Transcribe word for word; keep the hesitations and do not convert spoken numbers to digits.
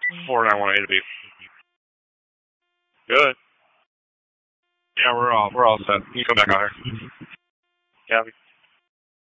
four nine one A to B. Good. Yeah, we're all we're all set. You come back out here. Copy.